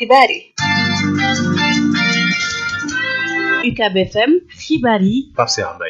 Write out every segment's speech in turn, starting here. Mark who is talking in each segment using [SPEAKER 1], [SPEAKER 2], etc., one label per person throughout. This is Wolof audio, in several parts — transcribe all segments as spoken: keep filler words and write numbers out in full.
[SPEAKER 1] xibaar yi.
[SPEAKER 2] U C A B F M xibaar yi.
[SPEAKER 3] Pape Cheikh Mbaye.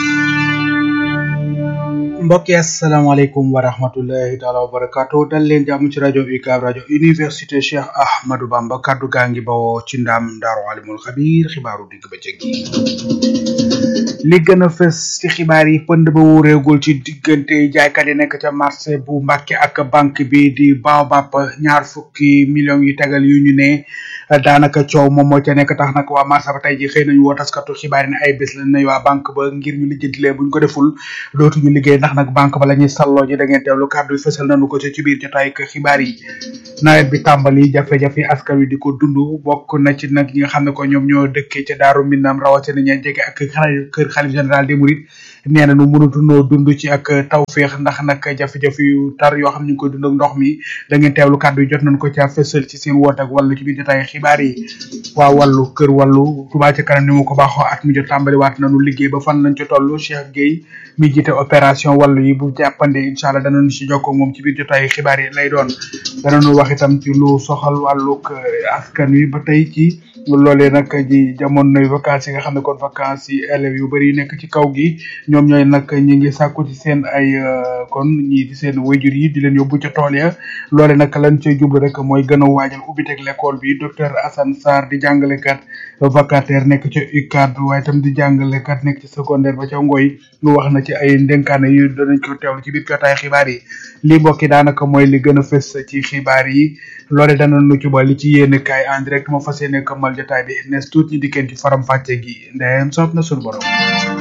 [SPEAKER 4] mbokk yi asalaamaaleykum wa rahmatullahi taala wa barakaatu dal leen jàmm ci rajo U C A B rajo université Cheikh Ahmadou Bamba kaddu gaa ngi bawoo ci ndam Daaru Alimul Xabiir xibaaru digg bëccëg gi li gën a fës ci xibaar yi pënd ba wuréegul ci diggante jaaykat yi nekk ca marché bu Mbàkke ak banque bi di Baobab ñaar fukki millions yi tegal yu ñu ne daanaka coow moom moo ca nekk tax nag waa marché ba tey ji xëy nañu woo taskatu xibaar yi ne ay bés la nañ waa banque ba ngir ñu lijjanti leen buñ ko deful dootuñu liggéey ndax nag banque ba la ñuy salloo ji da ngeen teewlu kàddu yi fësal nañu ko ci ci biir jotaay ak xibaar yi nawet bi tàmbali jafe-jafe askan wi di ko dund bokk na ci nag ñi nga xam ne ko ñoom ñoo dëkkee ca Daaru Minam rawatina ña jege ak kër xalif général des mourides nee na nu mënatunoo dund ci ak tawféex ndax nag jafe-jafe yu tar yoo xam ñu ngi koy dund ak ndox mi da ngeen teewlu kàddu yi jot nañ ko ca fësal ci seen woote ak wàllu ci biir jotaay xibaar yi waa wàllu kër wàllu Touba ca kanam ni mu ko baaxoo at mi jot tàmbali waat nañu liggéey ba fan lañ ci toll Cheikh Gueye mi jiite opération wàllu yi bu jàppande incha allah danañu si jokkoo moom ci biir jotaay xibaar yi lay doon danañu wax itam ci lu soxal wàllug askan wi ba tey ci loolee nag ji jamonoy vacances yi nga xam ne kon vacances yi élèves yu bëri nekk ci kaw gi ñoom ñooy nag ñi ngi sàkku ci seen ay kon ñii di seen wayjur yi di leen yóbbu ca tool ya loole nag lañ cay jublu rek mooy gën a waajal ubbiteg l'école bi docteur Assane Sarr di jàngalekat vacataire nekk ca U C A B waaye itam di jàngalekat nekk ci secondaire ba ca Ngoy lu wax na ci ay ndénkaane yu danañ ko teewlu ci biir jotaay xibaar yi li mbokk yi daanaka mooy li gën a fës ci xibaar yi loole danañu ci ba li ci yéene kaay en direct moo fas yéene këmmal jotaay bi nes tuut ñi dikkeen ci faram fàcce gi ndeyam soob na suñu borom.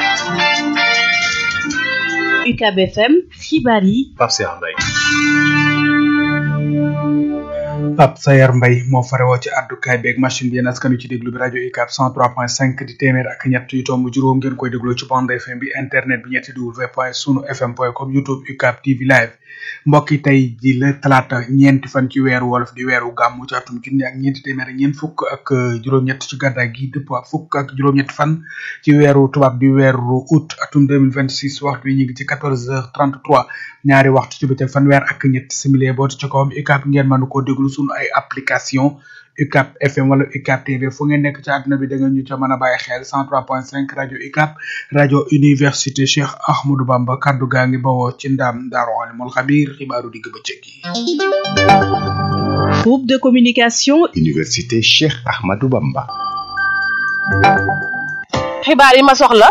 [SPEAKER 2] U C A B F M xibaar yi.
[SPEAKER 3] Pape Cheikh Mbaye.
[SPEAKER 4] Pape Sayar Mbaye moo farewoo ci àddukaay beeg machine bi yéen askan wi ci déglu bi rajo U C A B cent trois point cinq di téeméer ak ñett yu tomb juróom ngeen koy dégloo ci bande F M bi internet bi ñetti w point sunu fm point com YouTube U C A B T V live mbokk yi tey ji la talaata ñeenti fan ci weeru wolof di weeru gàmmu ci atum junni ak ñeenti téeméer ak ñeent fukk ak juróom-ñett ci gàddaay gi dëpp ak fukk ak juróom-ñett fan ci weeru tubaab di weeru août atum deux mille vingt six waxtu yi ñu ngi ci quatorze heures trente trois ñaari waxtu ci bëccëg fanweer ak ñett simili bootu ci kawam U C A B ngeen mën koo déglu sunu ay application U C A B F M wala U C A B T V fu ngeen nekk ci àdduna bi da ngeen ñu ca mën a bàyyi xel cent trois point cinq rajo U C A B rajo université Cheikh Ahmadou Bamba kaddu gaa ngi bawoo ci ndam Daaru Alimul Xabiir xibaaru digg bëccëg yi.
[SPEAKER 2] Groupe de communication
[SPEAKER 5] Université Cheikh Ahmadou Bamba.
[SPEAKER 1] xibaar yi ma soxla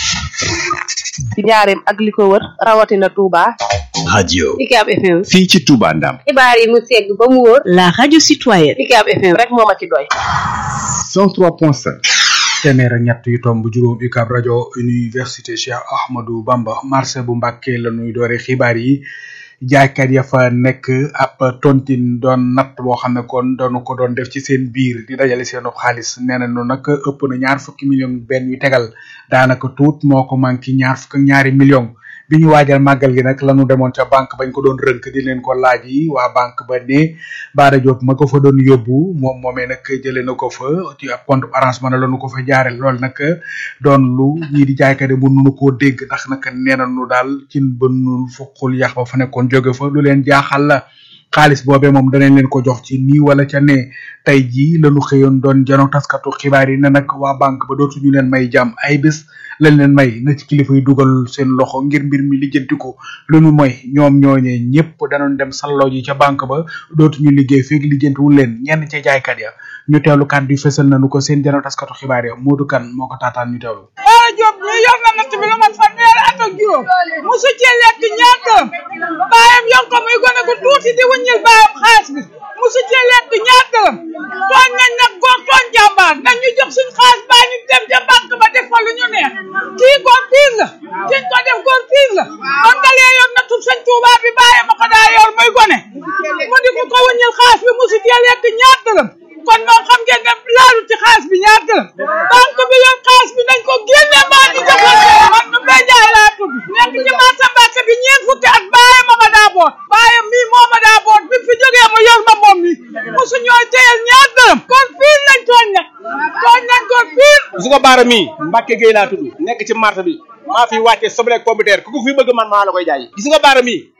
[SPEAKER 1] ci njaareem ak li ko wër rawatina Touba.
[SPEAKER 5] radio
[SPEAKER 1] U C A B F M.
[SPEAKER 5] fii ci Touba Ndam.
[SPEAKER 1] xibaar yi mu segg ba mu wóor.
[SPEAKER 2] la radio citoyenne.
[SPEAKER 1] U C A B F M rek moo ma ci doy.
[SPEAKER 5] cent trois point cinq.
[SPEAKER 4] téeméer ak ñett yu tomb juróom U C A B rajo université Cheikh Ahmadou Bamba marché bu Mbàkke la ñuy doore xibaar yi jaaykat ya fa nekk ab tontine doon natt boo xam ne kon doonu ko doon def ci seen biir di dajale seen xaalis nee na nag ëpp na ñaar fukki million benn yu tegal daanaka tuut moo ko manqué ñaar fukk ak ñaari million bi ñu waajal màggal gi nag lañu demoon ca banque bañ ko doon rënk di leen ko laaj yi waa banque ba ne Baara Diop ma ko fa doon yóbbu moom moomee nag jëlee na ko fa ci ab compte Orange Money la nu ko fa jaareel loolu nag doon lu ñii di jaaykat yi mënuñu koo dégg ndax nag nee nañu daal ci bënnul fukkul yax ba fa nekkoon jóge fa lu leen jaaxal la xaalis boobee moom danañ leen ko jox ci nii wala ca ne tey jii lañu xëyoon doon jano taskatu xibaar yi ne nag waa banque ba dootuñu leen may jàmm ay bés lañ leen may na ci kilifa yi dugal seen loxo ngir mbir mi lijjantiku lu mu mooy ñoom ñooñee ñëpp danoon dem salloo ji ca banque ba dootuñu liggéey feeg lijjantiwul leen ñenn ca jaaykat ya ñu teewlu kàddu yi fësal nañu ko seen jano taskatu xibaar ya Modou Kane moo ko taataan ñu teewlu.
[SPEAKER 6] Baara Diop ñu yor na natt bi lu mat fanweeri at ak juróom musu cee lekk ñaata baayam yor ko muy gone gu tuuti di wuññil baayam xaalis bi musu cee lekk ñaata tooñ nañ nag góor tooñ jàmbaar nañ ñu jox suñ xaalis baa ñu dem ca banque ba def fa lu ñu neex kii góor piir la kiñ ko def góor piir la kon dalee yor nattu sëñ Tuuba bi baayam a ko daa yor muy gone mu di ko ko wuññil xaalis bi musu cee lekk ñaata kon moom xam ngeen ne laalu ci xaalis bi ñaata banque bi yor xaalis bi nañ ko génne maa ñu joxal man nu bay jaay laa tudd nekk ci marché Mbàkke bi ñeent fukki at baayam ma daa boot baayam mii moo ma daa boot bi fi jógee ma yor ma moom mi mosu ñooy téyel ñaar dërëm kon piir lañ tooñ nag tooñ nañ kon piir
[SPEAKER 7] su ko baara mii Mbàkke Géey laa tudd nekk ci marché bi maa fi wàcce soble ak pomme de terre ku ko fi bëgg man maa la koy jaay gis nga baara mii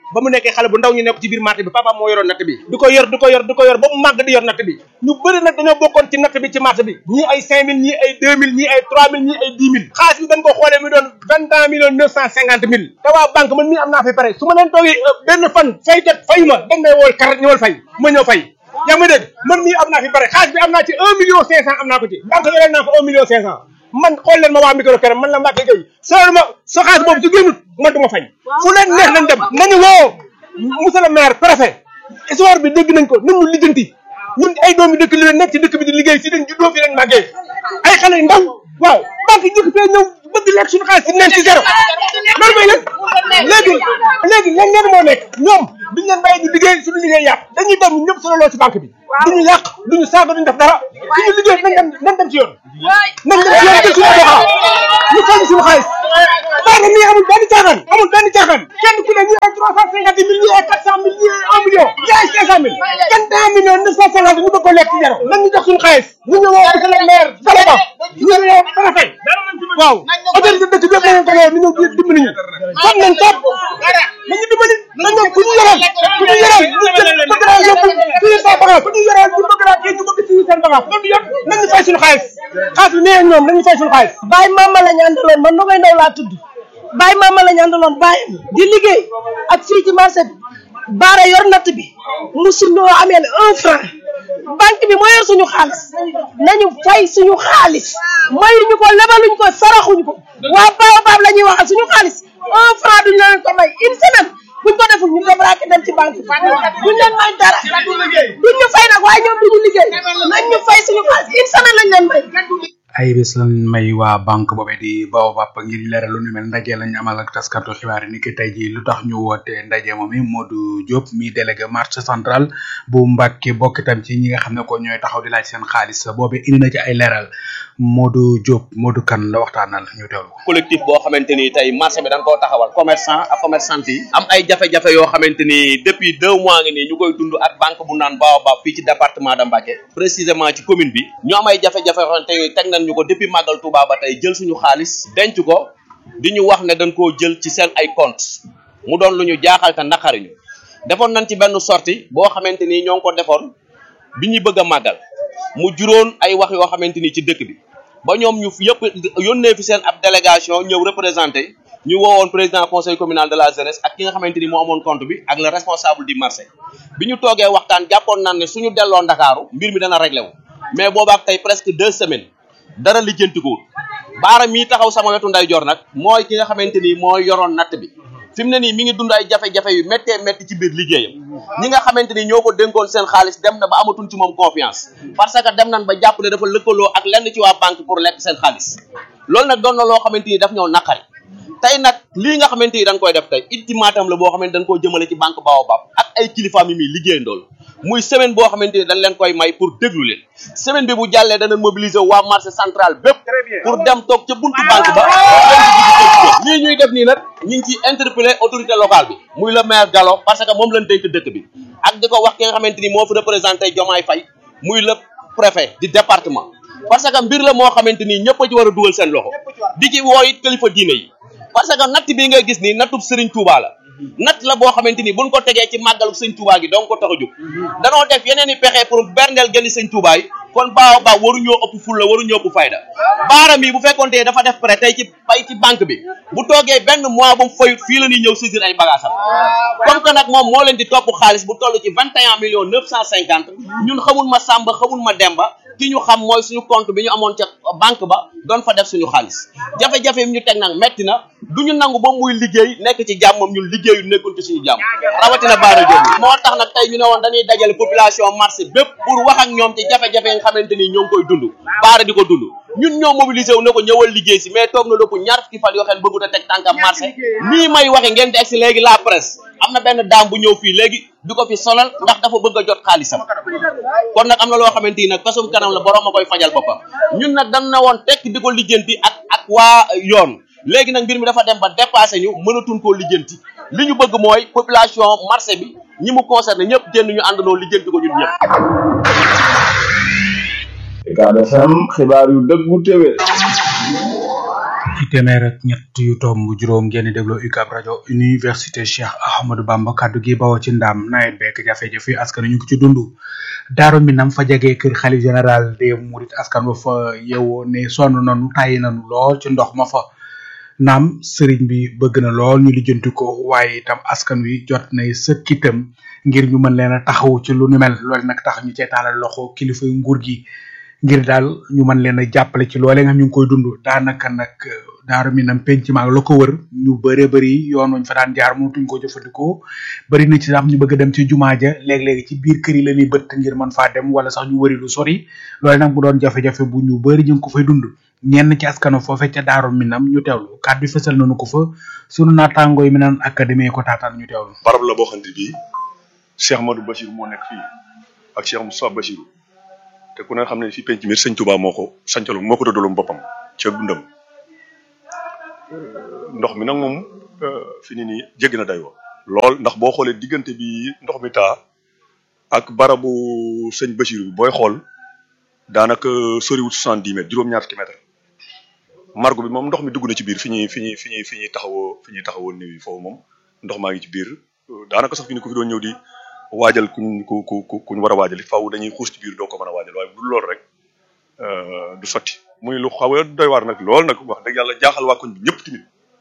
[SPEAKER 3] ba mu nekkee xale bu ndaw ñu nekk ci biir marché bi papa moo yoroon natt bi di ko yor di ko yor di ko yor ba mu màgg di yor natt bi ñu bëri nag dañoo bokkoon ci natt bi ci marché bi ñii ay cinq mille ñii ay deux mille ñii ay trois mille ñii ay dix mille xaalis bi dañ ko xoolee mi doon vingt un millions neuf cent cinquante mille te waa banque man mii am naa fay pare su ma leen toogee benn fan fay jot fayuma dañ may wool karat ñëwal fay ma ñëw fay yaa ma dégg man mii am naa fi pare xaalis bi am naa ci un million cinq cent am naa ko ci banque yoreel naa ko un million cinq cent man xool leen ma waa micro këram man la Mbacke Gueye soo ma sa xaalis boobu su génnut man du ma fay fu leen neex nañ dem nañu woo monsieur le maire préfet histoire bi dégg nañ ko nañ ñu lijjanti ñun ay doomi dëkk li leen nekk ci dëkk bi di liggéey si dañ juddoo fi leen màggee ay xale yu ndaw waaw banque jëkk fee ñëw bëgg lekk suñu xaalis di neen ci zéro loolu mooy lan léegi léegi leen leen moo nekk ñoom duñ leen bàyyi di liggéey suñu liggéey yàq dañuy dem ñëpp solo loo ci banque bi duñu yàq duñu saaga duñu def dara suñu liggéey nañ dem nañ dem ci yoon nañ dem ci yoon jël suñu doxaa ñu fay suñu xaalis baana nii amul benn caaxaan amul benn caaxaan kenn ku ne ñi ay trois cent cinquante mille ñi ay quatre cent mille ñi ay un million ñi ay cinq cent mille kenn un million neuf cent cinquante ñu bëgg ko lekk ci zéro nañ ñu jox suñu xaalis ñu ñu woo monsieur le maire Bala Ba ñu ñu woo dana fay waaw autorité dëkk bi yëpp nañ ko woo ni ñu dimbali ñu kon nañ topp nañu dimbali nañu ku ñu yoral ku ñu yoral ñu jël bëgg naa yóbbu suñu sa bagage ku ñu yoral ñu bëgg naa kii ñu bëgg suñu seen bagage loolu yoon nañ ñu fay suñu xaalis xaalis bi nee ñoom nañ ñu fay suñu xaalis
[SPEAKER 7] Baye Mama la ñu àndaloon man Ndogoy Ndaw laa tudd Baye Mama la ñu àndaloon Baye di liggéey ak fii ci marché bi Baara yor natt bi musuloo amee un franc banque bi moo yor suñu xaalis nañu fay suñu xaalis mayuñu ko lebaluñ ko saraxuñ ko waa Baobab la ñuy waxal suñu xaalis un franc duñ leen ko may une semaine buñ ko deful ñu débraqué dem ci banque bi duñ leen may dara duñ ñu fay nag waaye ñoom duñu liggéey nañ ñu fay suñu xaalis une semaine lañ leen may
[SPEAKER 4] ay bés lañ may waa banque boobee di Baobab ngir leeral lu ni mel ndaje lañ amal ak taskatu xibaar yi ni ki tey jii lu tax ñu woote ndaje moom mi Modou Diop mi délégué marché central bu Mbacké bokk itam ci ñi nga xam ne ko ñooy taxaw di laaj seen xaalis boobee indi na ci ay leeral Modou Diop Modou Kane la waxtaanal ñu teewlu ko.
[SPEAKER 8] collectif boo xamante ni tey marché bi dañ koo taxawal commerçant ak commerçante yi am ay jafe-jafe yoo xamante ni depuis deux mois ngi nii ñu koy dund ak banque bu naan Baobab fii ci département de Mbacké précisément ci commune bi ñu am ay jafe-jafe yoo xamante ni teg nañ ñu ko depuis màggal Touba ba tey jël suñu xaalis denc ko di ñu wax ne dañ koo jël ci seen ay compte mu doon lu ñu jaaxal te naqari ñu defoon nañ ci benn sortie boo xamante ni ñoo ngi ko defoon bi ñuy bëgg a màggal mu juróon ay wax yoo xamante ni ci dëkk bi ba ñoom ñu yëpp yónnee fi seen ab délégation ñëw représenté ñu woowoon président conseil communal de la jeunesse ak ki nga xamante ni moo amoon compte bi ak le responsable du marché bi ñu toogee waxtaan jàppoon nañ ne suñu delloo Ndakaaru mbir mi dana réglé wu mais boobaak tey presque deux semaines dara lijjantikuwul baara mii taxaw sama wetu ndeyjoor nag mooy ki nga xamante ni mooy yoroon natt bi fi mu ne nii mi ngi dund ay jafe-jafe yu méttee métti ci biir liggéeyam ñi nga xamante ni ñoo ko dénkoon seen xaalis dem na ba amatuñ ci moom confiance parce que dem nañ ba jàpp ne dafa lëkkaloo ak lenn ci waa banque pour lekk seen xaalis loolu nag doon na loo xamante ni daf ñoo naqari tey nag lii nga xamante ni dañ koy def tey ultimatum la boo xamante dañ koo jëmale ci banque Baobab ak ay kilifaam yi muy liggéey ndool muy semaine boo xamante ni dañ leen koy may pour déglu leen semaine bi bu jàllee dana mobiliser waa marché central bépp pour dem toog ca buntu banque ba lii ñuy def nii nag ñu ngi ciy interpeller autorité locale bi muy le maire Gallo parce que moom lañ dénk dëkk bi ak di ko wax ki nga xamante ni moo fi représenté Diomaye Faye muy le préfet du département parce que mbir la moo xamante ni ñëpp a ci war a dugal seen loxo di ci woo it kilifa diine yi parce que natt bii ngay gis nii nattub Serigne Touba la natt la boo xamante ni buñ ko tegee ci màggalu sëñ Touba gi donc ko tax a jóg danoo def yeneen i pexe pour berndeel gëni sëñ Touba yi kon Baobab waruñoo ëpp ful la waruñoo ëpp fayda baaram yi bu fekkontee dafa def prêt tey ci bay ci banque bi bu toogee benn mois ba mu fayut fii la ñuy ñëw saisir ay bagaasam comme que nag moom moo leen di topp xaalis bu toll ci vingt et un millions neuf cent cinquante ñun xamul ma Samba xamul ma Demba ki ñu xam mooy suñu compte bi ñu amoon ca banque ba doon fa def suñu xaalis jafe-jafe yi ñu teg nag metti na duñu nangu ba muy liggéey nekk ci jàmmam ñun liggéeyu nekkul ci suñu jàmm rawatina Baara Diop moo tax nag tey ñu ne woon dañuy dajale population marché bépp pour wax ak ñoom ci jafe-jafe yi nga xamante ni ñoo ngi koy dund Baara di ko dund ñun ñoo mobilisé wu ne ko ñëwal liggéey si mais toog na lépp ñaar fukki fan yoo xam ne bëggut a teg tànkam marché nii may waxe ngeen di egsi léegi la presse am na benn daam bu ñëw fii léegi di ko fi solal ndax dafa bëgg a jot xaalisam kon nag am na loo xamante ni nag kasum kanam la borom a koy fajal boppam ñun nag dañ na woon tekk di ko lijjanti ak ak waa yoon léegi nag mbir mi dafa dem ba dépassé ñu mënatuñ koo lijjanti li ñu bëgg mooy population marché bi ñi mu concerné ñëpp génn ñu àndandoo lijjanti ko ñun ñëpp.
[SPEAKER 9] Ucab F M xibaar yu dëggu téwé
[SPEAKER 4] ci téeméer ak ñett yu tomb juróom ngeen di déglu U C A B rajo université Cheikh Ahmadou Bamba kaddu gi bawoo ci ndam nawet beek jafe-jafe askan ñu ngi ci dund Daaru Minam fa jege kër xalif général des Mourides askan wa fa yeewoo ne sonn nañu tàyyi nañu lool ci ndox ma fa naam sëriñ bi bëgg na lool ñu lijjanti ko waaye itam askan wi jot nay sëkkitam ngir ñu mën leen a taxaw ci lu nu mel loolu nag tax ñu cee taalal loxo kilifa yu nguur gi ngir daal ñu mën leen a jàppale ci loolee nga xam ñu ngi koy dund daanaka nag Daaru Minam penc ma ak la ko wër ñu bëree bëri yoon wañ fa daan jaar mënatuñ ko jëfandikoo bëri na ci sax ñu bëgg a dem ci jumaa ja léeg-léegi ci biir kër yi la ñuy bëtt ngir mën faa dem wala sax ñu wëri lu sori loolu nag bu doon jafe-jafe bu ñu bëri ñu ngi ko fay dund ñenn ci askano foofe ca Daaru Minam ñu teewlu kàddu fësal nañu ko fa sunu naataangoo yi mi naan académie ko taataan ñu teewlu.
[SPEAKER 9] barab la boo xamante bii Cheikh Madou Bachir moo nekk fii ak Cheikh Moussa Bachir te ku ne xam ne fii penc mi sëñ Touba moo ko sancaloon moo ko doddaloon boppam ci dundam ndox mi nag moom fi ni nii jéggi na dayoo lool ndax boo xoolee diggante bi ndox mi taa ak barabu sëñ Bachir bi booy xool daanaka soriwut soixante dix mètres juróom-ñaar fukki mètres margo bi moom ndox mi dugg na ci biir fi ñuy fi ñuy fi ñuy fi ñuy taxawoo fi ñuy taxawoo néew yi foofu moom ndox maa ngi ci biir daanaka sax fi ni ko fi doon ñëw di waajal kuñ ku ku kuñ war a waajal faaw dañuy xuus ci biir doo ko mën a waajal waaye bu dul loolu rek du sotti muy lu xaw a doy waar nag lool nag wax dëgg yàlla jaaxal waa koñ bi ñëpp tamit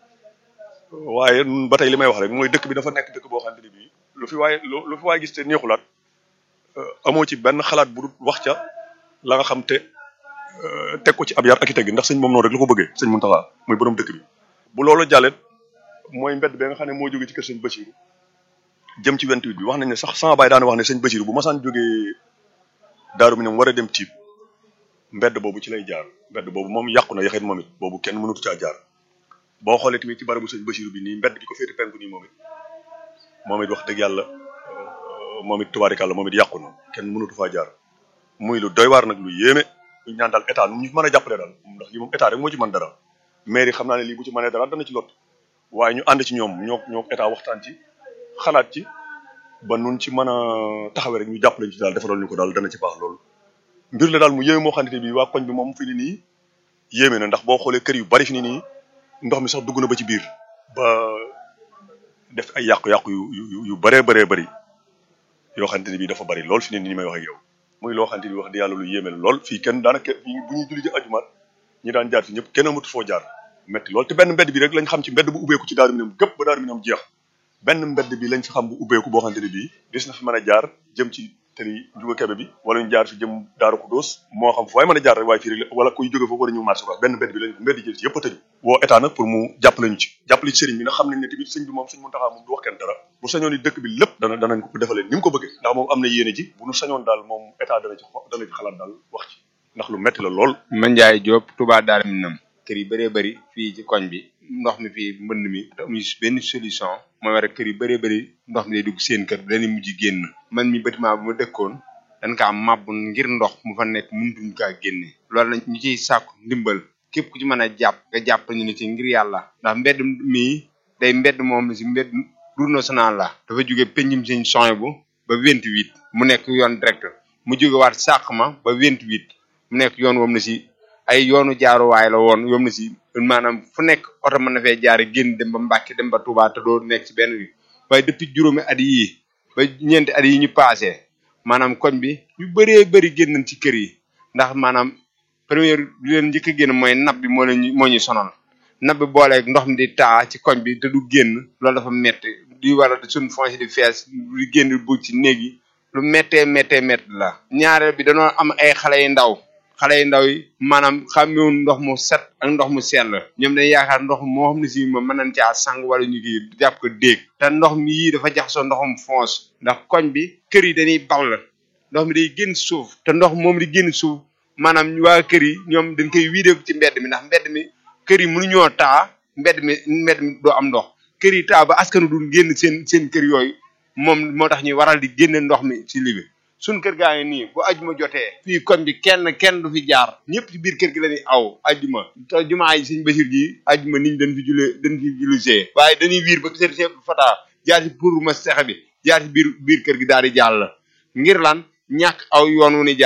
[SPEAKER 9] waaye ba tey li may wax rek mooy dëkk bi dafa nekk dëkk boo xamante ni bii lu fi waaye lu fi waaye gis te neexulaat amoo ci benn xalaat bu dul wax ca la nga xam te teg ko ci ab yar ak i teggi ndax sëñ moom noonu rek la ko bëggee sëñ Mountakha muy borom dëkk bi bu loolu jàllet mooy mbedd bi nga xam ne moo jógee ci kër sëñ Bachir jëm ci vingt-huit bi wax nañ ne sax sama baay daana wax ne sëñ Bachir bu masaan jógee Daaru Minam war a dem Tiib mbedd boobu ci lay jaar mbedd boobu moom yàqu na yaxet moom it boobu kenn mënatu caa jaar boo xoolee tamit ci barabu sëñ Bachir bi nii mbedd bi ko féete penku nii moom it moom it wax dëgg yàlla moom it tubaarikàlla moom it yàqu na kenn mënatu faa jaar muy lu doy waar nag lu yéeme ñu ñaan daal état nu ñu mën a jàppale daal ndax lii moom état rek moo ci mën dara mairie xam naa ne lii bu ci mënee dara dana ci lot waaye ñu ànd ci ñoom ñoo ñoo état waxtaan ci xalaat ci ba nun ci mën a taxawee rek ñu jàppale ci daal defaral ñu ko daal dana ci baax loolu mbir la daal mu yéeme moo xamante bi waa koñ bi moom fi ni nii yéeme na ndax boo xoolee kër yu bari fi ni nii ndox mi sax dugg na ba ci biir ba def ay yàqu-yàqu yu yu yu bëree bëree bëri yoo xamante ni bii dafa bari lool fi ni nii may wax ak yow muy loo xamante ni wax di yàlla lu yéeme la lool fii kenn daanaka bu ñuy julli ji ajumaat ñi daan jaar fi ñëpp kenn amatu foo jaar metti lool te benn mbedd bi rek lañ xam ci mbedd bu ubbeeku ci Daaru Minam gëpp ba Daaru Minam jeex benn mbedd bi lañ fi xam bu ubbeeku boo xamante ni bii des na fi mën a jaar jëm ci tëri Njuga Kebe bi wala ñu jaar fi jëm Daaru Xudóos moo xam fu waay mën a jaar rek waaye fii rek wala kuy jóge foofu war a ñëw marché quoi benn mbedd bi lañ mbedd jël ci yëpp a tëju woo état nag pour mu jàppale ñu ci jàppale ci sëriñ bi nag xam nañ ne tamit sëñ bi moom sëñ Mountakha moom du wax kenn dara bu sañoon ni dëkk bi lépp dana danañ ko defalee ni mu ko bëggee ndax moom am na yéene ji bu ñu sañoon daal moom état dana ci dana ci xalaat daal wax ci ndax lu metti la lool
[SPEAKER 10] Mandiaye Diop Touba Daaru Minam kër yi bëree bëri fii ci koñ bi ndox mi fii mbënd mi te amuñu benn solution mooy war a kër yi bëree bëri ndox mi day dugg seen kër dañuy mujj génn man mi bâtiment bu ma dëkkoon dañ kaa màbb ngir ndox mu fa nekk mënutuñ kaa génne loolu la ñu ciy sàkku ndimbal képp ku ci mën a jàpp nga jàpp ñu ne ci ngir yàlla ndax mbedd mii day mbedd moom si mbedd route nationale la dafa jóge peñum seen soin bu ba vingt-huit mu nekk yoon direct mu jóge waat sàq ma ba vingt-huit mu nekk yoon woom na si ay yoonu jaaruwaay la woon yoom na si maanaam fu nekk oto mën na fee jaare génn dem ba Mbàkke dem ba Touba te doo nekk si benn bi waaye depuis juróomi at yii ba ñeenti at yi ñu passé maanaam koñ bi ñu bëree bëri génn ci kër yi ndax maanaam première li leen njëkk a génn mooy nab bi moo leen moo ñu sonal nab bi booleeg ndox mi di taa ci koñ bi te du génn loolu dafa metti di waral suñu foncier di fees di génn bu ci néeg yi lu méttee méttee métti la ñaareel bi dañoo am ay xale yu ndaw xale yu ndaw yi maanaam xàmmewuñ ndox mu set ak ndox mu sell ñoom dañ yaakaar ndox moo xam ne si moom mën nañ caa sang wala ñu kii jàpp ko déeg te ndox mi yii dafa jaxasoo ndoxum foos ndax koñ bi kër yi dañuy ball ndox mi day génn suuf te ndox moom di génn suuf maanaam waa kër yi ñoom dañ koy wiideeku ci mbedd mi ndax mbedd mi kër yi mënuñoo taa mbedd mi mbedd mi doo am ndox kër yi taa ba askanu dul génn seen seen kër yooyu moom moo tax ñuy waral di génne ndox mi ci libi suñ kër gaa ngi nii bu ajuma jotee fii koñ bi kenn kenn du fi jaar ñëpp ci biir kër gi la ñuy aw ajuma te jumaa yi sëñ Bachir ji ajuma niñ dañ fi julee dañ fi julisee waaye dañuy wiir ba seen chef fata jaar ci pour ma sexe bi jaar ci biir biir kër gi daal di jàll ngir lan ñàkk aw yoon wu ni jaar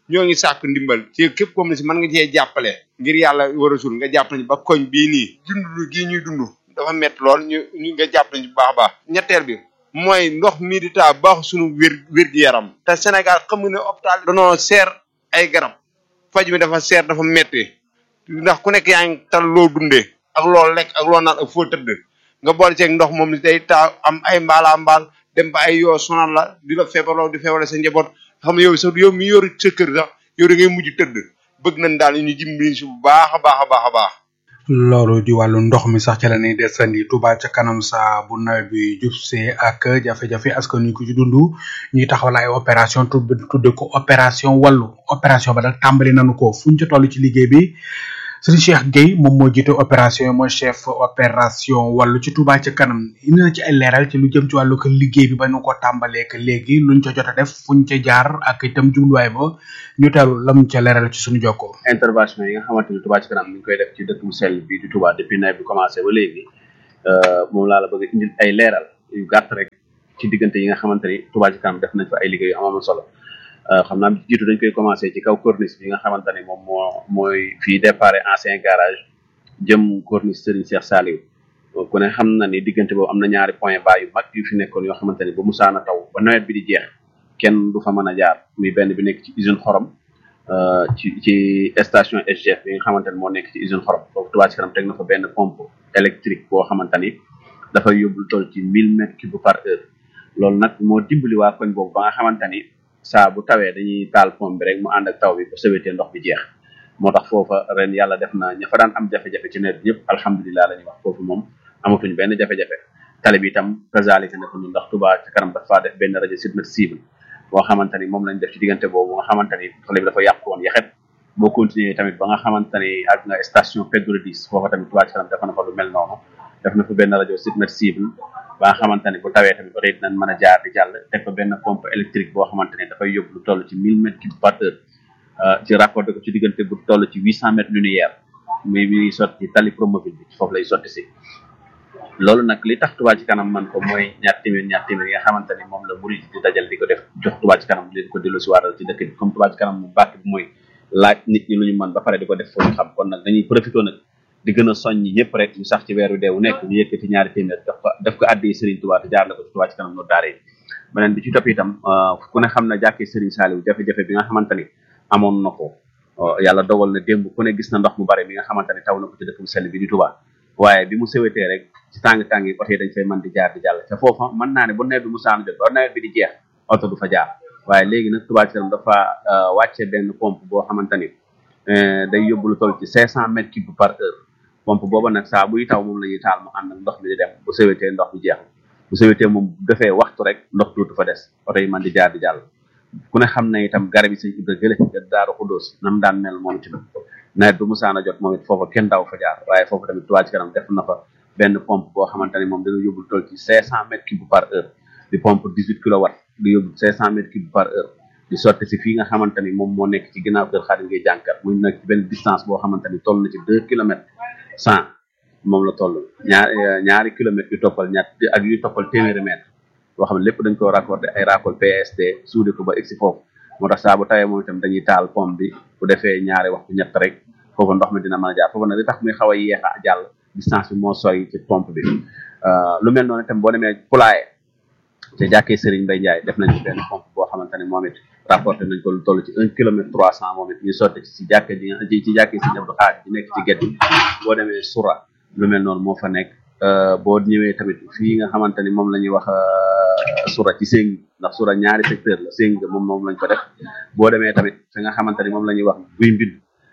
[SPEAKER 10] ñoo ngi sàkk ndimbal ci képp comme ne si mën nga cee jàppale ngir yàlla war a suul nga jàppale ñu ba koñ bii nii dund gii ñuy dund dafa métti lool ñu ñu nga jàppale ñu bu baax a baax ñetteel bi mooy ndox mi di taa baax suñu wér wér gi yaram te Sénégal xam nga ne hôpital danoo seer ay garab faj mi dafa seer dafa métti ndax ku nekk yaa ngi tal loo dundee ak loo lekk ak loo naan ak foo tëdd nga boole ceeg ndox moom day taa am ay mbaalaa mbaal dem ba ay yoo sonal la di la feebarloo di feebarle sa njaboot xam nga yow sax yow mi yor sa kër sax yow da ngay mujj tëdd bëgg nañ daal ñu jimbali si bu baax a baax a baax a baax.
[SPEAKER 4] loolu di wàllu ndox mi sax ci la ñuy desandi Touba ca kanam saa bu nawet bi jubsee ak jafe-jafe askan wi ko ci dund ñuy taxawal ay opération tudde ko opération wàllu opération ba nag tàmbali nañu ko fuñ ca toll ci liggéey bi Serigne Cheikh Gueye moom moo jiite opération mooy chef opération wàllu ci Touba ca kanam indi na ci ay leeral ci lu jëm ci wàllu ko liggéey bi ba ñu ko tàmbalee que léegi luñ ca jot a def fuñ ca jaar ak itam jubluwaay ba ñu teelu lam ca leeral ci suñu jokkoo.
[SPEAKER 8] intervention yi nga xamante ni Touba ca kanam ñu ngi koy def ci dëkk bu sell bi di Touba depuis nawet bi commencé ba léegi moom laa la bëgg indil ay leeral yu gàtt rek ci diggante yi nga xamante ni Touba ca kanam def nañ fa ay liggéey yu am am solo. xam naa bi ci jiitu dañ koy commencé ci kaw corniche bi nga xamante ni moom moo mooy fii départ ancien garage jëm corniche Serigne Cheikh Saliou ku ne xam na ni diggante boobu am na ñaari point bas yu mag yu fi nekkoon yoo xamante ni ba musaana taw ba nawet bi di jeex kenn du fa mën a jaar muy benn bi nekk ci usine xorom ci ci station S G F bi nga xamante ni moo nekk ci usine xorom foofu Touba ca kanam teg na fa benn pompe électrique boo xamante ni dafay yóbbul toll ci mille mètres cubes par heure loolu nag moo dimbali waa koñ boobu ba nga xamante ni saa bu tawee dañuy taal pompe bi rek mu ànd ak taw bi ba sewetee ndox bi jeex moo tax foofa ren yàlla def na ña fa daan am jafe-jafe ci nawet bi yëpp alhamdulilah la ñuy wax foofu moom amatuñ benn jafe-jafe tali bi itam kazalika nekk ñu ndax Touba ca kanam dafa def benn rajo submersible boo xamante ni moom lañ def ci diggante boobu nga xamante ni tali bi dafa yàqu woon yaxet boo continuer tamit ba nga xamante ni ak nga station Pedro dix foofa tamit Touba ca kanam def na fa lu mel noonu def na fa benn rajo submersible ba nga xamante ni bu tawee tamit oto yi dinañ mën a jaar di jàll teg fa benn pompe électrique boo xamante ni dafay yóbbu lu toll ci mille mètres cubes par heure ci raccordé ko ci diggante bu toll ci huit cent mètres linéaires muy muy sotti ci tali Promoville bi foofu lay sotti si loolu nag li tax Touba ci kanam man ko mooy ñaar téeméer ñaar téeméer yi nga xamante ni moom la murid di dajal di ko def jox Touba ci kanam leen ko dellu si waatal ci dëkk bi comme Touba ci kanam mu bàkk bi mooy laaj nit ñi lu ñu mën ba pare di ko def foofu xam kon nag dañuy profité nag di gën a soññ ñëpp rek ñu sax ci weeru deewu nekk ñu yëkkati ñaari téeméer def ko def ko addi Serigne Touba te jaar la ko ci Touba ci kanam noonu daaree beneen bi ci topp itam ku ne xam na jàkkee Serigne Saliou jafe-jafe bi nga xamante ni amoon na ko yàlla dogal na démb ku ne gis na ndox mu bare bi nga xamante ni taw na ko ci dëkk bu sell bi di Touba waaye bi mu sewetee rek ci tàng-tàng yi oto yi dañ fay mën di jaar di jàll te foofa mën naa ne bu nawet bi mu saana jot ba nawet bi di jeex oto du fa jaar waaye léegi nag Touba ci kanam dafa wàcce benn pompe boo xamante ni day yóbbu lu toll ci cinq cent mètres cubes par heure pompe booba nag saa buy taw moom la ñuy taal mu ànd ak ndox mi di dem bu sewetee ndox bi jeex bu sewetee moom bu defee waxtu rek ndox dootu fa des oto yi man di jaar di jàll ku ne xam na itam garab yi sëñ Ibra gële ga Daaru Xudóos nam daan mel moom itam nawet bu musaana jot moom it foofa kenn daaw fa jaar waaye foofu tamit Touba ci kanam def na fa benn pompe boo xamante ni moom dina yóbbu toll ci cinq cent mètres cubes par heure di pompe dix-huit kilowatts di yóbbu cinq cent mètres cubes par heure di sotti si fii nga xamante ni moom moo nekk ci ginnaaw kër Xaadim ngay jànkat muy nekk ci benn distance boo xamante ni toll na ci deux kilomètres cent moom la toll ñaar ñaari kilomètres yu toppal ñaar ak yuy toppal téeméeri mètres boo xam ne lépp dañ ko raccordé ay raccord P S D suude ko ba egsi foofu moo tax saa bu tawee moom itam dañuy taal pompe bi bu defee ñaari waxtu ñett rek foofu ndox mi dina mën a jaar foofu nag li tax muy xaw a yéex a jàll distance bi moo sori ci pompe bi lu mel noonu itam boo demee Poulaye te jàkkee Serigne Mbaye Ndiaye def nañ ci benn pompe boo xamante ni moom it rapporté nañ ko lu toll ci un kilomètre trois cent moom it ñu sotti ci si jàkke ji ci jàkkee si ñëpp xaaj bi nekk ci gét bi boo demee Soura lu mel noonu moo fa nekk boo ñëwee tamit fii nga xamante ni moom la ñuy wax Soura ci Séng ndax Soura ñaari secteur la Séng moom moom lañ ko def boo demee tamit fi nga xamante ni moom la ñuy wax guy mbind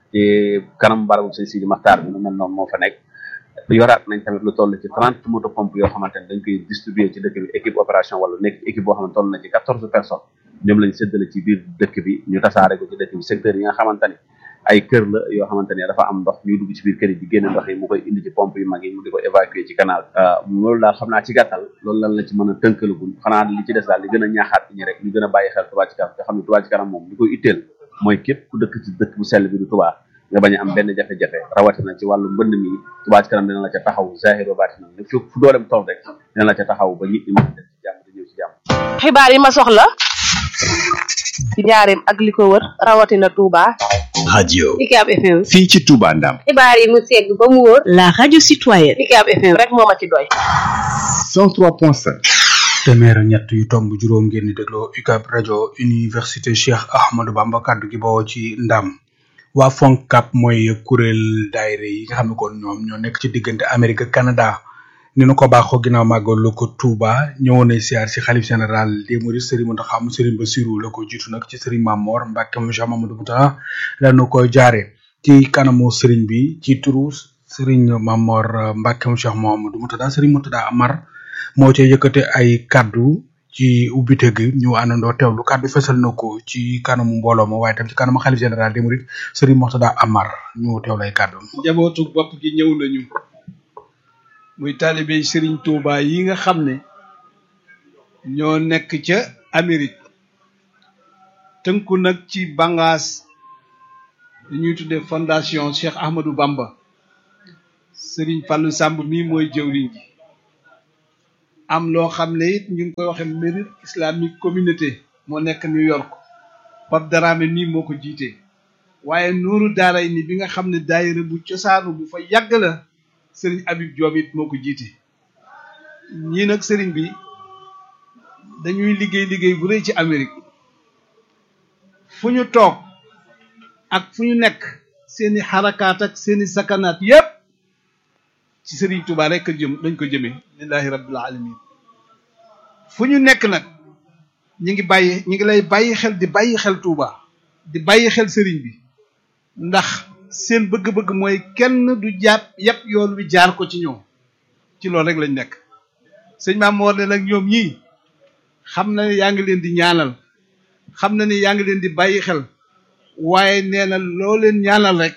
[SPEAKER 8] ci kanam barabu sëñ Sidi Maxtaar bi lu mel noonu moo fa nekk yoraat nañ tamit lu toll ci trente moto pompe yoo xamante ni dañ koy distribuer ci dëkk bi équipe opération wala nekk équipe boo xam ne toll na ci quatorze personnes ñoom lañ séddale ci biir dëkk bi ñu tasaare ko ci dëkk bi secteur yi nga xamante ni ay kër la yoo xamante ni dafa am ndox ñuy dugg ci biir kër yi di génne ndox yi mu koy indi ci pompe yu mag yi mu di ko évacuer ci canal loolu daal xam naa ci gàttal loolu lan la ci mën a tënkalagul xanaa li ci des daal li gën a ñaaxaat ñi rek ñu gën a bàyyi xel Touba ci kanam te xam ne Touba ci kanam moom li koy itteel mooy képp ku dëkk ci dëkk bu sell bi du Touba nga bañ a am benn jafe-jafe rawatina ci wàllu mbënd mi Touba ci kanam dina la ca taxaw zahir wa baatin fu fu doolem toll rek dina la ca taxaw ba nit ñi mën a def ci jàmm di ñëw ci jàmm
[SPEAKER 1] xibaar yi ma soxla ci njaareem ak li ko wër rawatina Touba.
[SPEAKER 5] radio
[SPEAKER 2] UCAB F M.
[SPEAKER 5] fii ci Touba Ndam.
[SPEAKER 2] xibaar yi mu segg ba mu wóor. la radio citoyenne. UCAB F M
[SPEAKER 1] rek moo ma ci doy.
[SPEAKER 5] cent trois point sept.
[SPEAKER 4] téeméer ak ñett yu tomb juróom ngeen di dégloo UCAB rajo université Cheikh Ahmadou Bamba kaddu gi bawoo ci Ndam. waa FONCAB mooy kuréel daayira yi nga xam ne kon ñoom ñoo nekk ci diggante Amérique ak Canada ni nu ko baaxoo ginnaaw màggalu ko Touba ñëwoon na siyaar si xalif général des mourides Serigne Mountakha Serigne Bassirou la ko jiitu nag ci Serigne Mamor Mbacke mu Cheikh Mamadou Mountakha dañu ko jaare ci kanamu Serigne bi ci turu Serigne Mamor Mbacke mu Cheikh Mamadou Mountakha Serigne Mountakha Amar moo ci yëkkate ay kaddu ci ubbite gi ñu àndandoo teewlu kaddu fesal na ko ci kanamu mbooloo ma waaye tam ci kanamu xalif général des mourides Serigne Mourtada Amar ñu teewlu ay kaddu.
[SPEAKER 11] njabootu bopp gi ñëw nañu muy taalibe Serigne Touba yi nga xam ne ñoo nekk ca Amérique tënku nag ci bangaas li ñuy tuddee fondation Cheikh Ahmadou Bamba Serigne Fallou Samb mii mooy jëwriñ ji am loo xam ne it ñu ngi koy waxe Mérite Islamique Communauté moo nekk New York Pape Darame mii moo ko jiite waaye Nuuru Daaray ni bi nga xam ne daayira bu cosaanu bu fa yàgg la Serigne Habib Diop it moo ko jiite ñii nag Serigne bi dañuy liggéey liggéey bu rëy ci Amérique fu ñu toog ak fu ñu nekk seeni xarakaat ak seeni sakanaat yépp ci Serigne Touba rek a jëm dañ ko jëmee lillahi rabbil alamin fu ñu nekk nag ñi ngi bàyyi ñi ngi lay bàyyi xel di bàyyi xel Touba di bàyyi xel Serigne bi ndax seen bëgg-bëgg mooy kenn du jàpp yépp yoon wi jaar ko ci ñoom ci loolu rek lañ nekk sëñ Maam Mor ne nag ñoom ñii xam na ne yaa ngi leen di ñaanal xam na ne yaa ngi leen di bàyyi xel waaye nee na loo leen ñaanal rek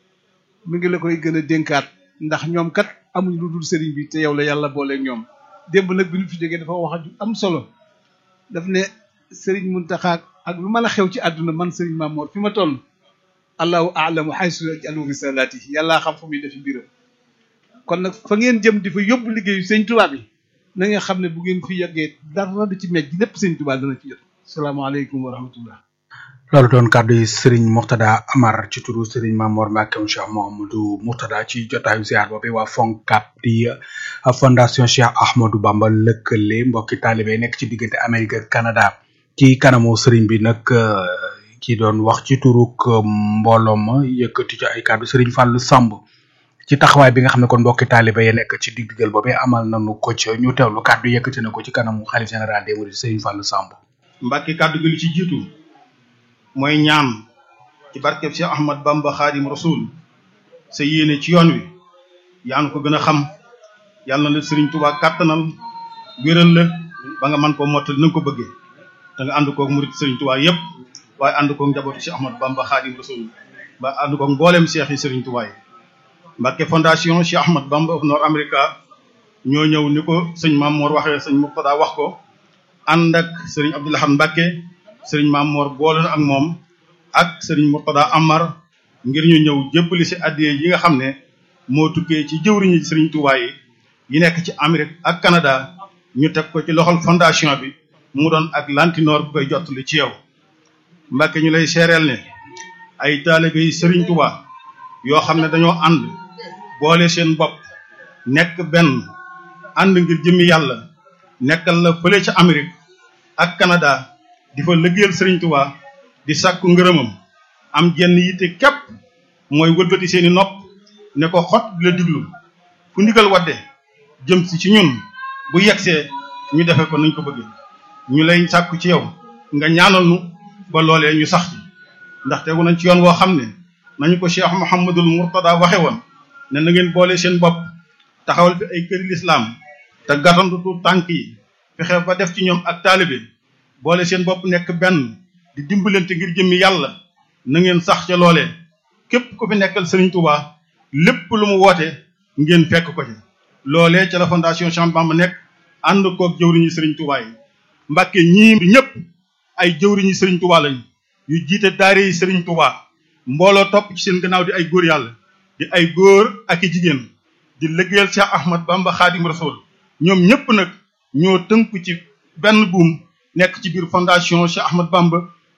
[SPEAKER 11] mi ngi la koy gën a dénkaat ndax ñoom kat amuñ lu dul sëriñ bi te yow la yàlla booleeg ñoom démb nag bi ñu fi jógee dafa wax ju am solo daf ne sëriñ Muntaxa ak lu mën a xew ci àdduna man sëriñ Maam Mor fi ma toll allahu a'lamu haysu yaj'alu risalati yàllaa xam fu muy def mbiram kon nag fa ngeen jëm di fa yóbbu liggéeyu sëñ Tuubaa bi na nga xam ne bu ngeen fi yeggee dara du ci mejj lépp sëñ Tuubaa dana ci jot salaamaaleykum wa rahmatullah
[SPEAKER 4] loolu doon kàddu yi Serigne Mourtada Amar ci turu Serigne Mamor Mbacke Cheikh Mamadou Mourtada ci jotaayu ziar boobu waa FONCAB di fondation Cheikh Ahmadou Bamba lëkkale mbokki taalibe nekk ci diggante Amérique ak Canada ci kanamu Serigne bi nag ki doon wax ci turuk mbooloo ma yëkkati ci ay kàddu Serigne Fallou Samb ci taxawaay bi nga xam ne kon mbokki taalibe yi nekk ci diggal boobu amal nañu ko ci ñu teewlu kàddu yëkkati na ko ci kanamu xalif général des mourides Serigne Fallou Samb.
[SPEAKER 12] Mbacke kàddu gi lu ci jiitu mooy ñaan ci barkeb Cheikh Ahmad Bamba Khadim Rasoul sa yéene ci yoon wi yaa ngi ko gën a xam yàlla na la Serigne Touba kàttanal wéral la ba nga mën koo mottali na nga ko bëggee da nga ànd koog murid Serigne Touba yépp waaye ànd koog njabootu Cheikh Ahmad Bamba Khadim Rasoul ba ànd koog mboolem Cheikh yi Serigne Touba yi Mbacke fondation Cheikh Ahmad Bamba of North America ñoo ñëw ni ko sëñ Maam Mor waxee sëñ Mourtada wax ko ànd ak Serigne Abdoulaye Mbacke Serigne Maam Mor boole na ak moom ak Serigne Mourtada Amar ngir ñu ñëw jébbali si addiye yi nga xam ne moo tukkee ci jëwriñu Serigne Touba yi yi nekk ci Amérique ak Canada ñu teg ko ci loxol fondation bi mu doon ak lantinoor bu koy jottali ci yow Mbacke ñu lay seereel ne ay taalibe yi Serigne Touba yoo xam ne dañoo ànd boole seen bopp nekk benn ànd ngir jëmmi yàlla nekkal la fële ca Amérique ak Canada di fa liggéeyal Serigne Touba di sàkku ngërëmam am jenn yitte képp mooy wëlbati seeni nopp ne ko xot di la diglu fu ndigal wadde jëm si ci ñun bu yegsee ñu defe ko nañ ko bëgg ñu lay sàkku ci yow nga ñaanal nu ba loolee ñu sax ci ndax tegu nañ ci yoon woo xam ne nañu ko Cheikh Mouhamadul Mourtada waxe woon ne na ngeen boole seen bopp taxawal fi ay këri lislaam te gàttandu tu tànk yi fexe ba def ci ñoom ak taalibe boole seen bopp nekk benn di dimbalante ngir jëmmi yàlla na ngeen sax ca loolee képp ku fi nekkal Serigne Touba lépp lu mu woote ngeen fekk ko ci loolee ca la fondation Cheikh Bamba nekk ànd koog jëwriñu Serigne Touba yi Mbacke ñii ñëpp ay jëwriñu Serigne Touba lañ yu jiite daare yi Serigne Touba mbooloo topp ci seen gannaaw di ay góor yàlla di ay góor ak i jigéen di liggéeyal Cheikh Ahmad Bamba Khadim Rasoul ñoom ñëpp nag ñoo tënku ci benn buum nekk ci biir fondation Cheikh Ahmad Bamba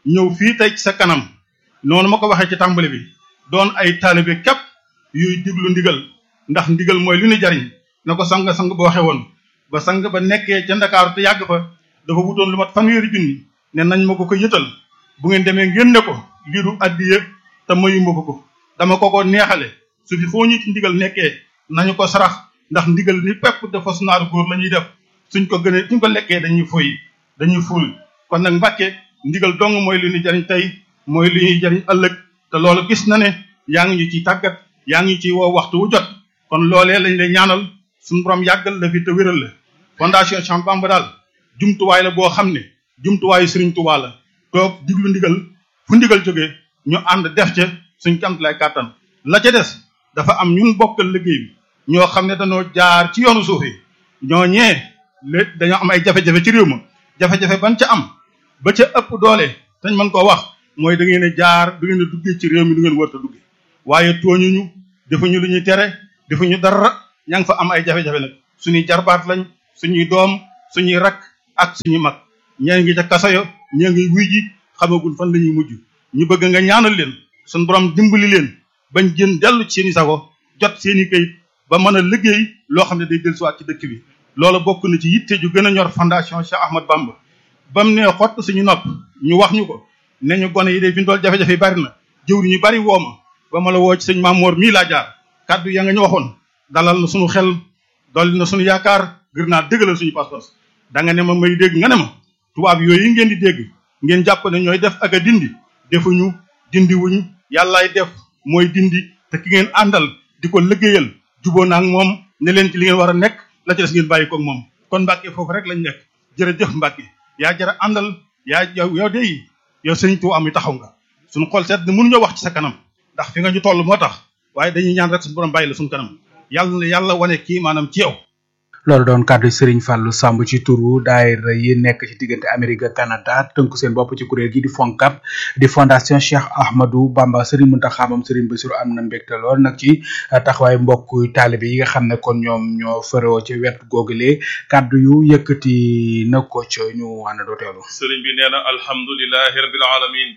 [SPEAKER 12] ñëw fii tey ci sa kanam noonu ma ko waxee ci tàmbali bi doon ay taalibe képp yuy diglu ndigal ndax ndigal mooy lu ñu jariñ na ko sang sang ba waxee woon ba sang ba nekkee ca Ndakaaru te yàgg fa dafa wutoon lu mat fanweeri junni ne nañ ma ko ko yëtal bu ngeen demee ngeen ne ko lii du addiya te mayuma ko ko dama ko ko neexale su fi foo ñu ci ndigal nekkee nañu ko sarax ndax ndigal ni pepp dafa sunaaru góor la ñuy def suñ ko gënee suñ ko lekkee dañuy foy dañuy ful kon nag Mbàkke ndigal dong mooy li ñuy jariñ tey mooy li ñuy jariñ ëllëg te loolu gis na ne yaa ngi ñu ciy tàggat yaa ngi ci woo waxtu wu jot kon loolee lañ lay ñaanal suñu borom yàggal la fi te wéral la fondation Cheikh Bamba daal jumtuwaay la boo xam ne jumtuwaayu Serigne Touba la toog diglu ndigal fu ndigal jógee ñu ànd def ca suñ kamt lay kàttan la ca des dafa am ñun bokkal liggéey bi ñoo xam ne dañoo jaar ci yoonu suuf yi ñoo ñee lé dañoo am ay jafe-jafe ci réew ma jafe-jafe ban ca am ba ca ëpp doole tañ mën koo wax mooy da ngeen a jaar da ngeen a duggee ci réew mi du ngeen wër ta duggee waaye tooñuñu defuñu lu ñuy tere defuñu dara ña ngi fa am ay jafe-jafe nag suñuy jarbaat lañ suñuy doom suñuy rak ak suñuy mag ñee ngi ca kaso yo ñee ngi wuy ji xamagul fan la ñuy mujj ñu bëgg nga ñaanal leen suñ borom dimbali leen bañ jën dellu ci seen i sago jot seen i kayit ba mën a liggéey loo xam ne day dellusiwaat ci dëkk bi loolu bokk na ci yitte ju gën a ñor fondation Cheikh Ahmad Bamba ba mu ne xott suñu nopp ñu wax ñu ko ne ñu gone yi day fi dool jafe-jafe yi bari na jëwri ñu bari wooma ba ma la woo ci sëñ Mamoor mii laa jaar kàddu ya nga ñu waxoon dalal na suñu xel dolli na suñu yaakaar gër naa dëggalal suñu pas-pas da nga ne ma may dégg nga ne ma tubaab yooyu ngeen di dégg ngeen jàpp ne ñooy def ak a dindi defuñu dindi wuñu yàllaay def mooy dindi te ki ngeen àndal di ko liggéeyal juboo naag moom ne leen ci li ngeen war a nekk la ci des ngeen bàyyi koog moom kon Mbàkke foofu rek lañ nekk jërëjëf Mbàkke yaa jara àndal yaa yow yow de yow sëñ Tuubaa am yi taxaw nga suñu xol seet ne mënuñoo wax ci sa kanam ndax fi nga ñu toll moo tax waaye dañuy ñaan rek suñu borom bàyyi la suñu kanam yàlla na yàlla wane kii maanaam ci yow.
[SPEAKER 4] loolu doon kàddu Serigne Fallou Samb ci turu daayira yi nekk ci diggante Amérique ak Canada tënku seen bopp ci kuréel gi di FONCAB di fondation Cheikh Ahmadou Bamba Serigne Mountakha moom Serigne Bassirou am na mbégte lool nag ci taxawaay mbokk taalibe yi nga xam ne kon ñoom ñoo fëroo ci wet googule kàddu yu yëkkati na ko ci ñu ànd doo teelu
[SPEAKER 13] Serigne bi nee na alhamdulilahi rabbil alamin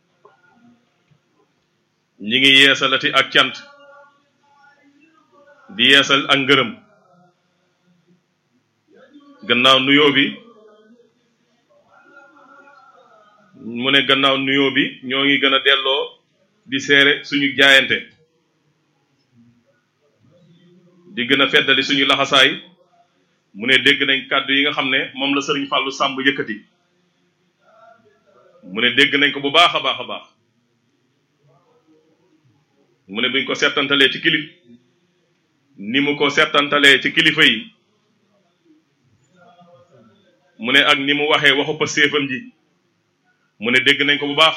[SPEAKER 13] ñi ngi yeesalati ak cant di yeesal ak ngërëm gannaaw nuyoo bi mu ne gannaaw nuyoo bi ñoo ngi gën a delloo di seere suñu jaayante di gën a feddali suñu laxasaay mu ne dégg nañ kàddu yi nga xam ne moom la Sëriñ Fallou Samb yëkkati mu ne dégg nañ ko bu baax a baax a baax mu ne buñ ko settantalee ci kilif ni mu ko settantalee ci kilifa yi mu ne ak ni mu waxee waxu pa séefam ji mu ne dégg nañ ko bu baax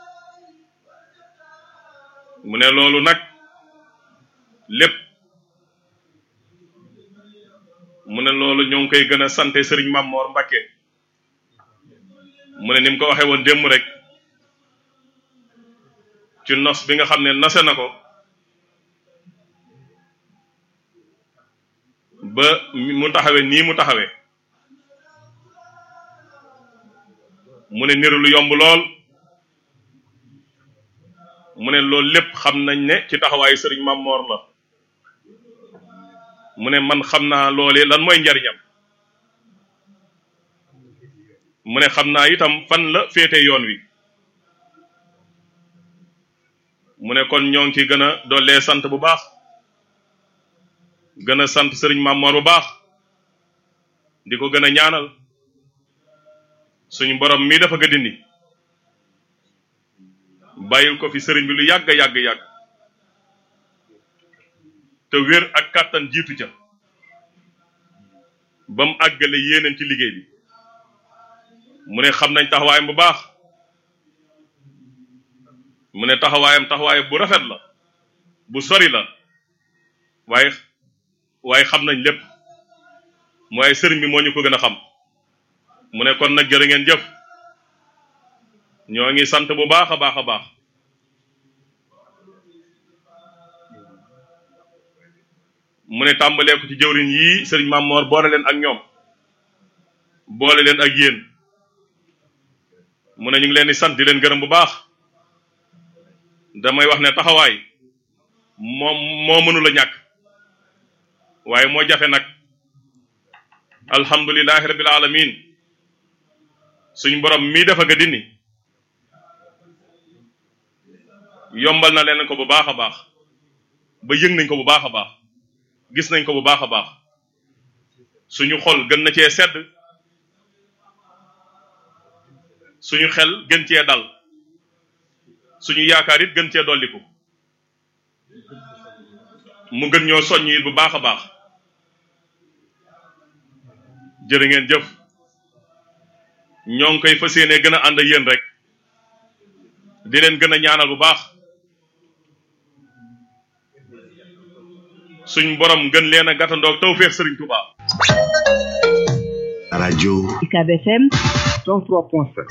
[SPEAKER 13] mu ne loolu nag lépp mu ne loolu ñoo ngi koy gën a sante sëriñ Mamor Mbakke mu ne ni mu ko waxee woon démb rek ci nos bi nga xam ne nose na ko ba mu taxawee nii mu taxawee mu ne niru lu yomb lool mu ne loolu lépp xam nañ ne ci taxawaayu sëriñ Mamor la mu ne man xam naa loolee lan mooy njariñam mu ne xam naa itam fan la féete yoon wi mu ne kon ñoo ngi ci gën a dollee sant bu baax gën a sant sëriñ Mamor bu baax di ko gën a ñaanal suñu borom mii dafa gëdindi bàyyil ko fi sëriñ bi lu yàgg yàgg yàgg te wér ak kàttan jiitu ca ba mu àggale yéeneen ci liggéey bi mu ne xam nañ taxawaayam bu baax mu ne taxawaayam taxawaay bu rafet la bu sori la waaye waaye xam nañ lépp mooy sëriñ bi moo ñu ko gën a xam mu ne kon nag jërë ngeen jëf ñoo ngi sant bu baax a baax a baax mu ne tàmbalee ko ci jëwriñ yii sëriñ Mamor boole leen ak ñoom boole leen ak yéen mu ne ñu ngi leen di sant di leen gërëm bu baax damay wax ne taxawaay moom moo mënul a ñàkk waaye moo jafe nag alhamdulilahi rabbil alamin suñ borom mii dafa ga dindi yombal na leen ko bu baax a baax ba yëg nañ ko bu baax a baax gis nañ ko bu baax a baax suñu xol gën na cee sedd suñu xel gën cee dal suñu yaakaar it gën cee dolliku mu gën ñoo soññi bu baax a baax jërë ngeen jëf ñoo ngi koy fas yéene gën a ànd ak yéen rek di leen gën a ñaanal bu baax suñ borom gën leen a gàttandoog tawfeex Serigne Touba.
[SPEAKER 5] rajo
[SPEAKER 2] UCAB F M
[SPEAKER 5] cent trois point sept.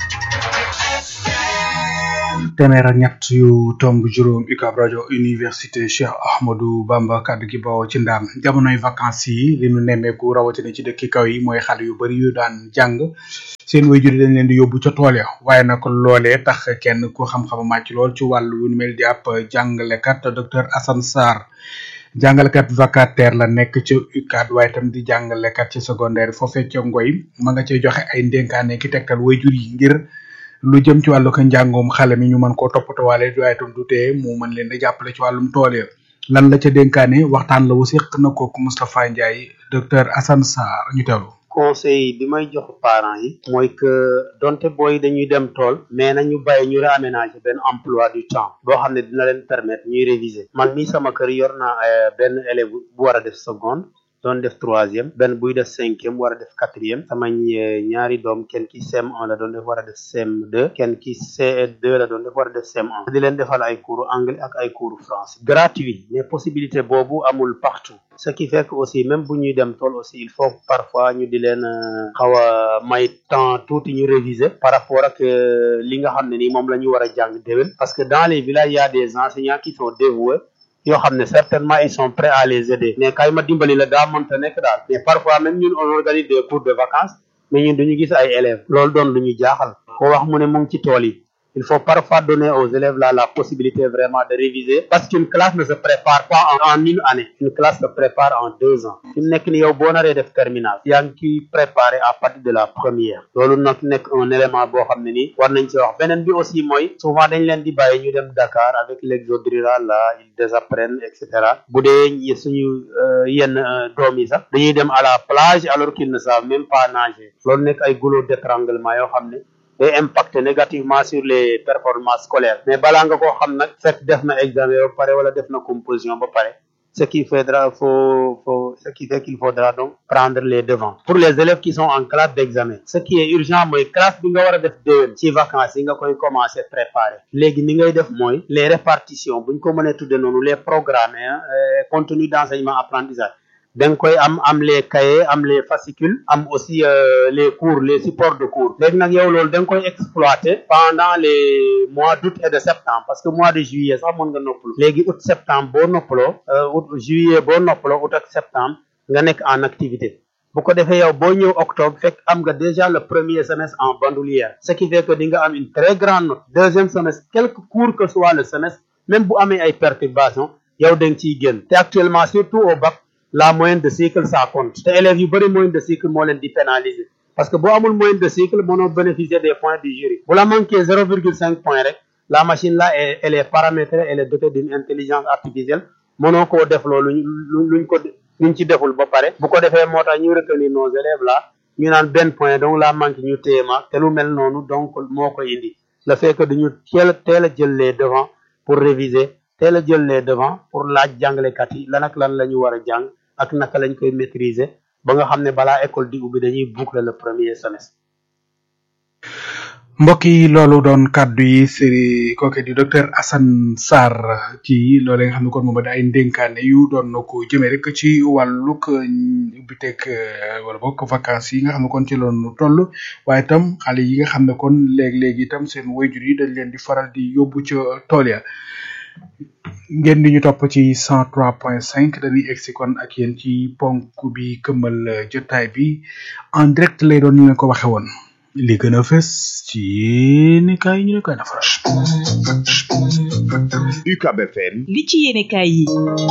[SPEAKER 4] téeméer ak ñett yu tomb juróom UCAB rajo université Cheikh Ahmadou Bamba kaddu gi bawoo ci ndaam jamonoy vacances yi li nu nemmeeku rawatina ci dëkki kaw yi mooy xale yu bari yu daan jàng seen waajur dañ leen di yóbbu ca tool ya waaye nag loolee tax kenn ku xam-xam màcc lool ci wàllu wu mel di ab jàngalekat docteur Assane Sarr jàngalekat vacataire la nekk ci UCAB waaye itam di jàngalekat ci secondaire foofee ca Ngoy ma nga cay joxe ay ndénkaane ki tegtal waajur yi ngir lu jëm ci wàllu ko njàngum xale mi ñu mën koo toppatowaale waaye itam du tee mu mën leen di jàppale ci wàllum tool ya lan la ca dénkaane waxtaan la wu séq na kooku Moustapha Ndiaye docteur Assane Sarr ñu teewlu.
[SPEAKER 14] conseil bi may jox parents yi mooy que donte booy dañuy dem tool mais nañu bàyyi ñu réaménager benn emploi du temps boo xam ne dina leen permettre ñuy réviser man mii sama kër yor naa benn élève bu war a def seconde doon def troisième benn buy def cinquième war a def quatrième sama ñaari doom kenn ki C M un la doon def war a def C M deux kenn ki C deux la doon def war a def C M un di leen defal ay cours anglais ak ay cours français gratuit mais possibilité boobu amul partout ce qui fait que aussi même bu ñuy dem tool aussi il faut parfois ñu di leen xaw a may temps tuuti ñu réviser par rapport ak li nga xam ne nii moom la ñu war a jàng déwén parce que dans les villages il y a des enseignants qui sont dévoués yoo xam ne certainement ils sont prêts à les aider mais kay ma dimbali la daa mënta nekk daal mais parfois même ñun on organise des cours de vacances mais ñun duñu gis ay élèves loolu doon lu ñu jaaxal ko wax mu ne mu ngi ci tool yi il faut parfois donner aux élèves là la possibilité vraiment de réviser parce qu'une classe ne se prépare pas en, en une année une classe se prépare en deux ans fi mu nekk ni yow boo naree def terminale yaa ngi ciy préparé à partir de la première loolu nag nekk un élément boo xam ne nii war nañ ci wax beneen bi aussi mooy souvent dañ leen di bàyyi ñu dem Dakar avec l'exode rural là ils désapprennent et cetera bu dee suñu yenn doom yi sax dañuy dem à la plage alors qu'ils ne savent même pas nager loolu nekk ay goulot d'étranglement yoo xam ne day impacter négativement sur les performances scolaires mais balaa nga koo xam nag fekk def na examen ba pare wala def na composition ba pare ce qui faudra faut faut ce qui fait qu'il faudra donc prendre les devants pour les élèves qui sont en classe d'examen ce qui est urgent mooy classe bi nga war a def déwén ci vacances yi nga koy commencer préparer léegi ni ngay def mooy les répartitions buñ ko mënee tudde noonu les programmes euh, contenu d'enseignement apprentissage da nga koy am am les cahiers am les fascicules am aussi euh, les cours les supports de cours léegi nag yow loolu da nga koy exploiter pendant les mois d'août et de septembre parce que mois de juillet sax mën nga noppalu léegi août septembre boo noppaloo août juillet boo noppaloo août ak septembre nga nekk en activité bu ko defee yow boo ñëw octobre fekk am nga déjà le premier semestre en bandoulière ce qui fait que di nga am une très grande note deuxième semestre quelque cours que soit le semestre même bu amee ay perturbations yow da nga ciy génn te actuellement surtout au bac la moyenne de cycle ça compte te élèves yu bëri moyenne de cycle moo leen di pénaliser parce que boo amul moyenne de cycle mënoo bénéficier des points du jury bu la manqué zéro virgule cinq points rek la machine là elle est paramétrée elle est dotée d'une intelligence artificielle mënoo koo def loolu luñ ko luñ ci deful ba pare bu ko defee moo tax ñu retenir nos élèves là ñu naan benn point donc la manque ñu téema te lu mel noonu donc moo koy indi le fait que duñu teel a teel a jël les devants pour réviser teel a jël les devants pour laaj jàngalekat yi lan ak lan la ñu war a jàng ak naka lañ koy maîtriser ba nga xam ne balaa école di ubbi dañuy boucler le premier semestre.
[SPEAKER 4] mbokk yi loolu doon kaddu yi sëri kooke di docteur Assane Sarr ci loolu nga xam ne kon moom ay ndénkaane yu doon na ko jëmee rek ci wàllug ubbiteeg wala bokk vacances yi nga xam ne kon ci loonu toll waaye itam xale yi nga xam ne kon léeg-léegi itam seen waajur yi dañ leen di faral di yóbbu ca tool ya ngeen di ñu topp ci cent trois point cinq dañuy egsi kon ak yéen ci ponk bi këmmal jotaay bi en direct lay doon ñu leen ko waxe woon li gën a fës ci yéene kaay ñu ne koy na faral.
[SPEAKER 5] U C A B F M.
[SPEAKER 2] li ci yéene kaay yi.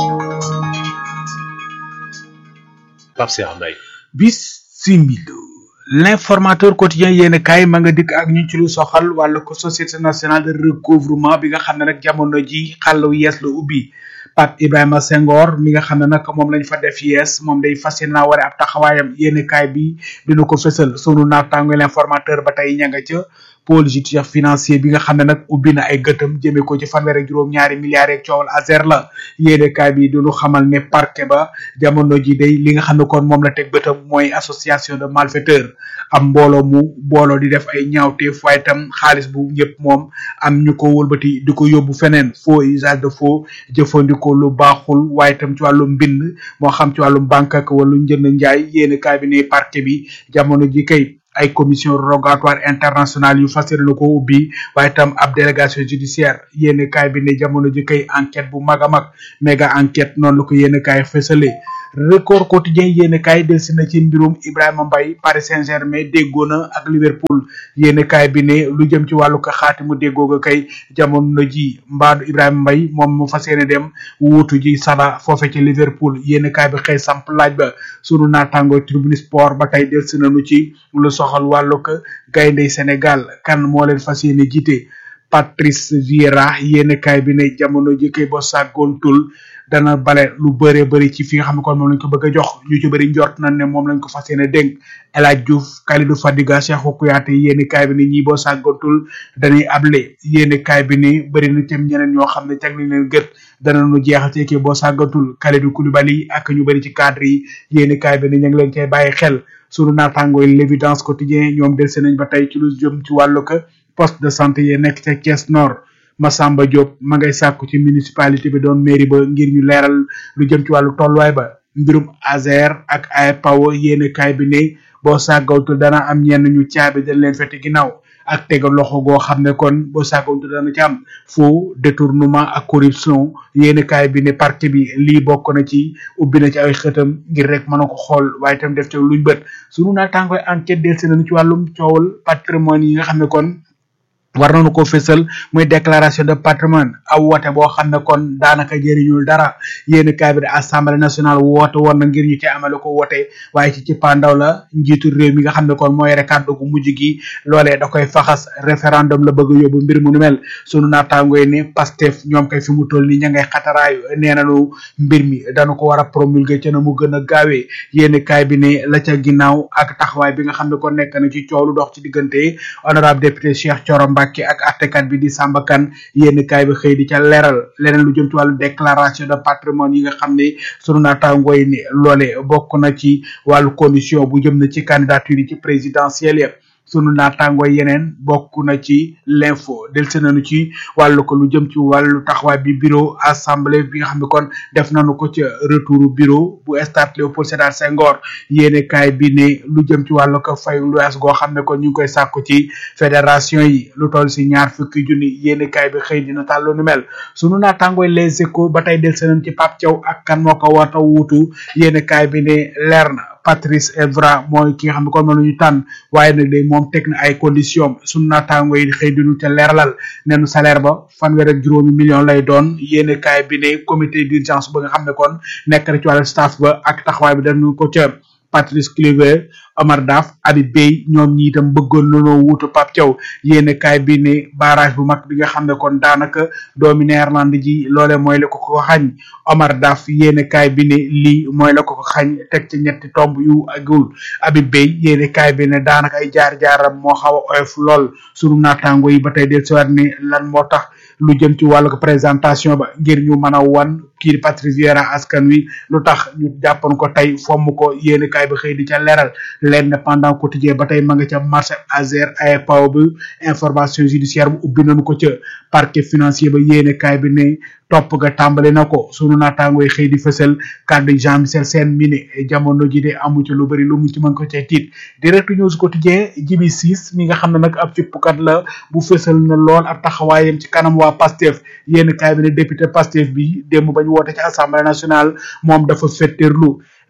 [SPEAKER 5] Pape Cheikh Mbaye.
[SPEAKER 4] Bismillah. L'informateur quotidien yéen kaay ma nga dikk ak ñu ci lu soxal wàllu ko société nationale de recouvrement bi nga xam ne nag jamono ji xàllu yees la ubbi Pape Ibrahima Senghor mi nga xam ne nag moom lañ fa def yees moom day fas yéene naa ware ab taxawaayam yéen kaay bi dina ko fësal sunu naataango l'informateur ba tey ña nga ca pôle judiciaire financier bi nga xam ne nag ubbi na ay gëtam jëmee ko ci fanweer ak juróom ñaari milliards yeeg coowal Azer la yéene kaay bi duñu xamal ne parquet ba jamono ji day li nga xam ne kon moom la teg bëtam mooy association de malfaiteurs am mbooloo mu booloo di def ay ñaawteef waaye tam xaalis bu ñëpp moom am ñu ko wëlbati di ko yóbbu feneen faux usage de faux jëfandikoo lu baaxul waaye tam ci wàllum mbind moo xam ci wàllum banque ak wala njënd njaay yéene kaay bi ne parquet bi jamono ji kay ay commission rogatoire internationale yu fas yéene ko ubbi waaye tam ab délégation judiciaire yéene kaay bi ne jamono ji kay enquête bu mag a mag méga enquête noonu la ko yéene kaay fësale record quotidien yéene kaay delsi na ci mbirum Ibrahima Mbaye Paris Saint-Germain déggoo na ak Liverpool yéene kaay bi ne lu jëm ci wàllu ko xaati mu déggoo ga kay jamono ji mbaadu Ibrahima Mbaye moom mu fas yéene dem wuutu ji Salah foofe ci Liverpool yéene kaay bi xëy samp laaj ba sunu naataango Tribune Sport ba tey delsi nañu ci lu soxal wàllu ko gayndey Sénégal kan moo leen fas yéene jiite Patrice Vieira yéene kaay bi ne jamono ji kay bo sàggoontul dana bale lu bëree bëri ci fi nga xam ne kon moom lañ ko bëgg a jox ñu ci bëri njort nañ ne moom lañ ko fas yéene dénk El Hadj Diouf Kalidou Fadiga Cheikhou Kouyaté yéene kaay bi ne ñii boo sàggoontul dañuy able yéene kaay bi ne bëri na tam ñeneen ñoo xam ne teg nañ leen gët danañu jeexal ci kii boo sàggoontul Kalidou Koulibaly ak ñu bëri ci cadre yi yéene kaay bi ne ñu ngi leen cay bàyyi xel sunu naataangoo yi l'évidence quotidien ñoom del nañ ba tey ci lu jëm ci wàllu ko poste de santé yi nekk ca Thiès Nord Massamba Diop ma ngay sàkku ci municipalité bi doon mairie ba ngir ñu leeral lu jëm ci wàllu tolluwaay ba mbirum Azer ak ay pawo yéene kaay bi ne boo sàggawtul dana am ñenn ñu caabi dañ leen fete ginnaaw ak tega loxo goo xam ne kon boo sàggawtul dana ci am faux détournement ak corruption yéene kaay bi ne parquet bi lii bokk na ci ubbi na ci ay xëtam ngir rek mën a ko xool waaye itam def ci luñ bët sunu naataangoy enquête delsi nañu ci wàllum coowal patrimoine yi nga xam ne kon war nañu ko fessel muy déclaration de patrimoine aw wote boo xam ne kon daanaka jëriñul dara yéen kaay bi de assemblée nationale woote woon na ngir ñu ci amale ko wote waaye ci ci pandaw la njiitu réew mi nga xam ne kon mooy rek kàddu gu mujj gi loolee da koy faxas référendum la bëgg a yóbbu mbir mu nu mel sunu naataango yi ne Pastef ñoom kay fi mu toll nii ña ngay xataraayu nee nañu mbir mi dañu ko war a promulguer ca na mu gën a gaawee yéen kaay bi ne la ca ginnaaw ak taxawaay bi nga xam ne kon nekk na ci coow lu dox ci diggante honorable député Cheikh Thioro Mbacké ak attekat bi di Samba Kane yéen kaay bi xëy di ca leeral leneen lu jëm ci wàllu déclaration de patrimoine yi nga xam ne sunu naataangoo yi ne loole bokk na ci wàllu condition bu jëm na ci candidature yi ci présidentielle ya sunu naataangoo yeneen bokk na ci l'info delsi nañu ci wàllu ko lu jëm ci wàllu taxawaay bi bureau assemblée bi nga xam ne kon def nañu ko ca retour bureau bu stade Léopold Sédar Senghor yéene kaay bi ne lu jëm ci wàllu ko fay luyaas goo xam ne kon ñu ngi koy sàkku ci fédération yi lu toll si ñaar fukki junni yéene kaay bi xëy dina tàll lu nu mel sunu naataangoo les échos ba tey delsi nañu ci Pape Thiaw ak kan moo ko war a wuutu yéene kaay bi ne leer na Patrice Evra mooy ki nga xam ne kon moom la ñu tànn waaye nag day moom teg na ay conditions sunu naataango yi xëy dinu ca leeralal nenu salaire ba fanweer ak juróomi million lay doon yéene kaay bi ne comité d'urgence ba nga xam ne kon nekk na ci wàllu staff ba ak taxawaay bi dañu ko ca Patrice Kluivert Omar Daf Habib Beye ñoom ñi itam bëggoon nañoo wuutu Pape Thiaw yéene kaay bi ne barrage bu mag bi nga xam ne kon daanaka doomi Néerlande ji loole mooy la ko ko xañ Omar Daf yéene kaay bi ne lii mooy la ko ko xañ teg ci ñetti tomb yu agul Habib Beye yéene kaay bi ne daanaka ay jaar-jaaram moo xaw a oyof lool sunu naataango yi ba tey del siwaat ne lan moo tax lu jëm ci wàllu ko présentation ba ngir ñu mën a wan kii Patrice Vieira askan wi lu tax ñu jàppoon ko tey fomm ko yéene kaay bi xëy di ca leeral l'indépendant quotidien ba tey ma nga ca marché Azer ay paw bi information judiciaire bu ubbi nañu ko ca parquet financier ba yéene kaay bi ne topp ga tàmbali na ko sunu naataango yi xëy di fësal kàddu Jean Michel Sène mi ne jamono ji de amu ci lu bari lu mu ci mën ko cay tiit direct news quotidien Jibi Siis mi nga xam ne nag ab fippukat la bu fësal na lool ab taxawaayam ci kanam waa Pastef yéen kaay bi ne député Pastef bi démb bañ woote ci assemblée nationale moom dafa fetterlu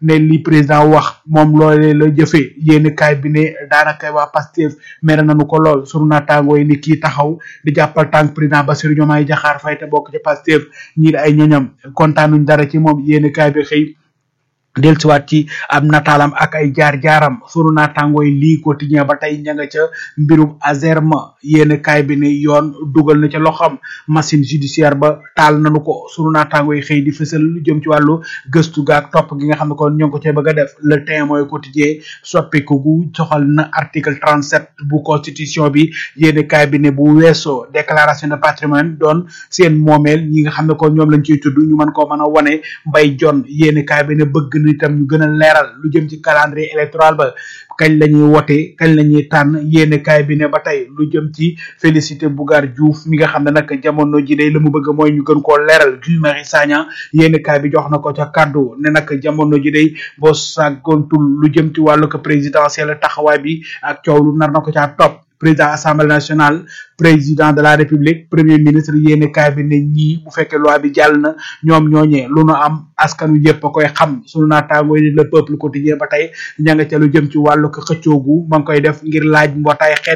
[SPEAKER 4] ne li président wax moom loolee la jëfee yéen kaay bi ne daanaka waa Pastef mere nañu ko lool sunu naataangoo yi ni kii taxaw di jàppal tànk président Bassirou Diomaye Diakhar Faye te bokk ci Pastef ñii di ay ñoñam kontaanuñ dara ci moom yéen kaay bi xëy dellusiwaat ci ab nataalam ak ay jaar-jaaram sunu naataangoo yi lii quotidien ba tey ña nga ca mbirum Azerma yéen kaay bi ne yoon dugal na ca loxam machine judiciaire ba taal nañu ko sunu naataangoo yi xëy di fësal lu jëm ci wàllu gëstu gaak topp gi nga xam ne kon ñoo ngi ko cee bëgg a def le temps mooy quotidien soppiku gu soxal na article trente-sept bu constitution bi yéen kaay bi ne bu weesoo déclaration de patrimoine doon seen moomeel ñi nga xam ne kon ñoom lañ ciy tudd ñu mën koo mën a wane mbay jon yéen kaay bi ne bëgg itam ñu gën a leeral lu jëm ci calendrier électoral ba kañ la ñuy wote kañ la ñuy tànn yéene kaay bi ne ba tey lu jëm ci Félicité Bougar Diouf mi nga xam ne nag jamono ji day la mu bëgg mooy ñu gën koo leeral Guy Marius Sagna yéene kaay bi jox na ko ca kaddu ne nag jamono ji day boo sàggontul lu jëm ci wàllu ko présidentiel taxawaay bi ak coow lu nar na ko caa topp président assemblée nationale président de la république premier ministre yéene kaay bi ne ñii bu fekkee loi bi jàll na ñoom ñooñee lu nu am askanu yëpp a koy xam sunu naataangoo yi le peuple quotidien ba tey ña nga ca lu jëm ci wàllu ko xëccoogu ma ngi koy def ngir laaj mbootaay xeet